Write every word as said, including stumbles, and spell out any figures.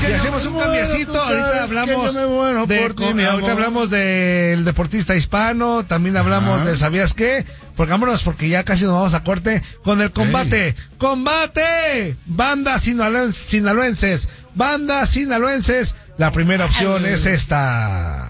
y hacemos un cambiecito. Ahorita hablamos de, con, ahorita hablamos del deportista hispano, también hablamos del ¿sabías qué? Porque vámonos, porque ya casi nos vamos a corte con el combate. Hey. ¡Combate! Bandas sinaloenses, sinaloenses, bandas sinaloenses. La primera opción es esta.